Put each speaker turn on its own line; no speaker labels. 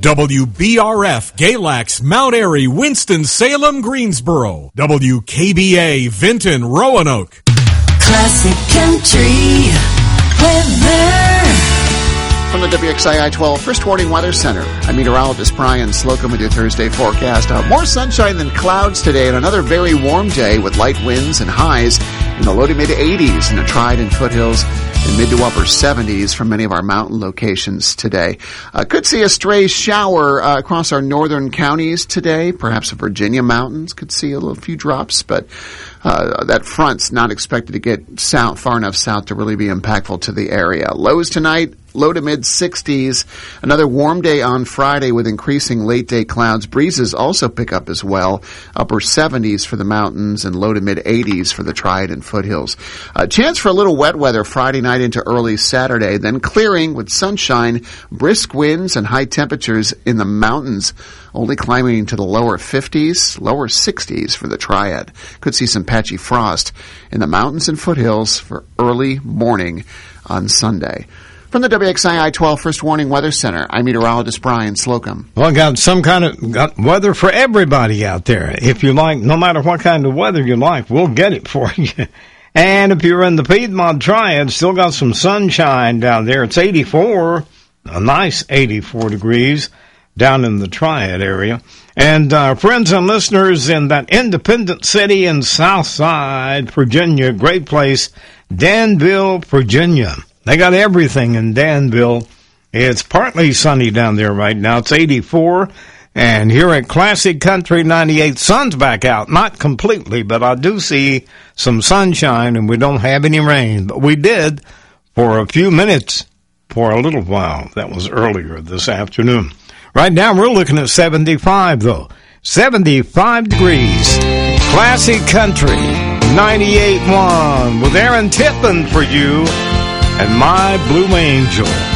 WBRF, Galax, Mount Airy, Winston-Salem, Greensboro. WKBA, Vinton, Roanoke.
Classic Country weather.
From the WXII 12 First Warning Weather Center, I'm meteorologist Brian Slocum with your Thursday forecast. More sunshine than clouds today and another very warm day with light winds and highs in the low to mid 80s in the Trident foothills and mid to upper 70s from many of our mountain locations today. Could see a stray shower across our northern counties today. Perhaps the Virginia mountains could see a few drops, but that front's not expected to get south, far enough south to really be impactful to the area. Lows tonight, low to mid 60s. Another warm day on Friday with increasing late day clouds. Breezes also pick up as well. Upper 70s for the mountains and low to mid 80s for the Trident foothills. Chance for a little wet weather Friday night into early Saturday, then clearing with sunshine, brisk winds and high temperatures in the mountains, only climbing to the lower 50s, lower 60s for the Triad. Could see some patchy frost in the mountains and foothills for early morning on Sunday. From the WXII 12 First Warning Weather Center, I'm meteorologist Brian Slocum.
Well, got weather for everybody out there. If you like, no matter what kind of weather you like, we'll get it for you. And if you're in the Piedmont Triad, still got some sunshine down there. It's 84, a nice 84 degrees down in the Triad area. And friends and listeners in that independent city in Southside, Virginia, great place, Danville, Virginia. They got everything in Danville. It's partly sunny down there right now. It's 84. And here at Classic Country 98, sun's back out. Not completely, but I do see some sunshine, and we don't have any rain. But we did for a few minutes for a little while. That was earlier this afternoon. Right now, we're looking at 75, though. 75 degrees. Classic Country 98.1 with Aaron Tippin for you and My Blue Angel.